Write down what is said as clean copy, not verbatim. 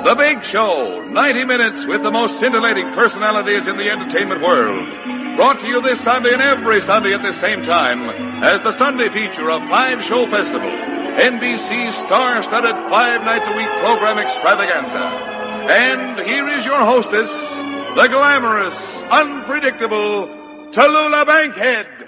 The Big Show, 90 minutes with the most scintillating personalities in the entertainment world. Brought to you this Sunday and every Sunday at the same time as the Sunday feature of Five Show Festival, NBC's star-studded 5-night-a-week program extravaganza. And here is your hostess, the glamorous, unpredictable Tallulah Bankhead.